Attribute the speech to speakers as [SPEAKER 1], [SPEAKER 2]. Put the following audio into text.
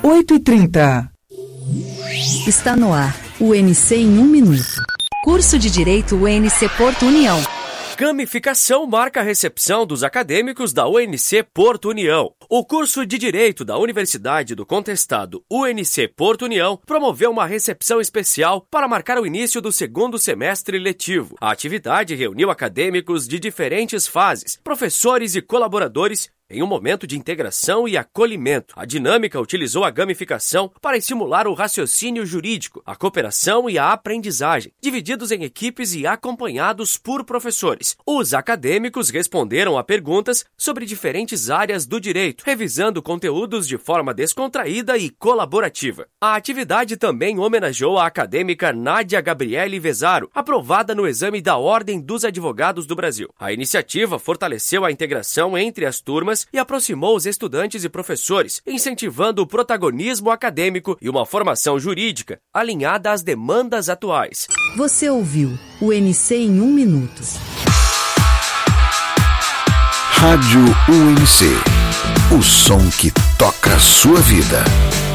[SPEAKER 1] 8h30.
[SPEAKER 2] Está no ar, o UNC em 1 minuto. Curso de Direito UNC Porto União.
[SPEAKER 3] Gamificação marca a recepção dos acadêmicos da UNC Porto União. O curso de Direito da Universidade do Contestado UNC Porto União promoveu uma recepção especial para marcar o início do segundo semestre letivo. A atividade reuniu acadêmicos de diferentes fases, professores e colaboradores, em um momento de integração e acolhimento. A dinâmica utilizou a gamificação para estimular o raciocínio jurídico, a cooperação e a aprendizagem, divididos em equipes e acompanhados por professores. Os acadêmicos responderam a perguntas sobre diferentes áreas do direito, revisando conteúdos de forma descontraída e colaborativa. A atividade também homenageou a acadêmica Nádia Gabriele Vezaro, aprovada no exame da Ordem dos Advogados do Brasil. A iniciativa fortaleceu a integração entre as turmas e aproximou os estudantes e professores, incentivando o protagonismo acadêmico e uma formação jurídica alinhada às demandas atuais.
[SPEAKER 2] Você ouviu o UNC em 1 minuto.
[SPEAKER 4] Rádio UNC. O som que toca a sua vida.